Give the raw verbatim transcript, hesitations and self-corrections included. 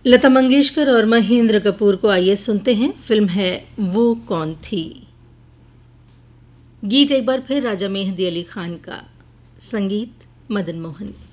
लता मंगेशकर और महेंद्र कपूर को आइए सुनते हैं। फिल्म है वो कौन थी। गीत एक बार फिर राजा मेहंदी अली खान का, संगीत मदन मोहन।